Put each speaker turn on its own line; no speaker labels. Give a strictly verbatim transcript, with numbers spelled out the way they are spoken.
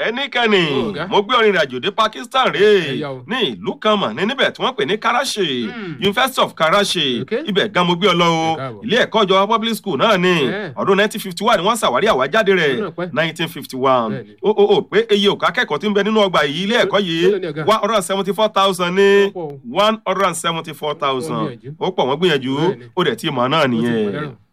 ẹnikẹ́ni mo gbé orin ìrìnàjò dé Pakistan rèé ní ìlú kan mọ̀ ní níbẹ̀ tí wọ́n pè ní Karachi University of Karachi ibẹ̀ gan mo gbé ọ lọ o ilé ẹ̀kọ́ ìjọba public school náà ni ọdún nineteen fifty one ni wọ́n ṣàwárí àwájáde rẹ̀ nineteen fifty one ó ó ó pé iye òkà akẹ́kọ̀ọ́ tí ń bẹ nínú ọgbà yìí ilé ẹ̀kọ́ yìí one hundred and seventy four thousand ní one hundred and seventy four thousand ó pọ̀ wọ́n gbìyànjú ó dẹ̀ tí mọ̀ náà nìyẹn.